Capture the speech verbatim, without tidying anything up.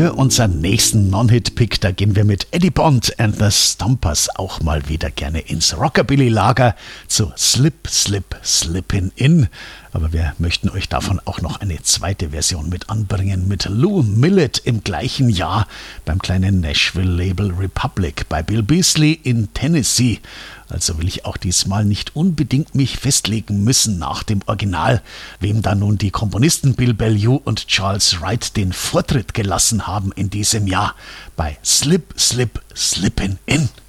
für unseren nächsten Non-Hit-Pick, da gehen wir mit Eddie Bond and the Stompers auch mal wieder gerne ins Rockabilly-Lager zu Slip, Slip, Slippin' In. Aber wir möchten euch davon auch noch eine zweite Version mit anbringen, mit Lou Millett im gleichen Jahr beim kleinen Nashville-Label Republic bei Bill Beasley in Tennessee. Also will ich auch diesmal nicht unbedingt mich festlegen müssen nach dem Original, wem da nun die Komponisten Bill Bellevue und Charles Wright den Vortritt gelassen haben in diesem Jahr bei Slip, Slip, Slippin' In.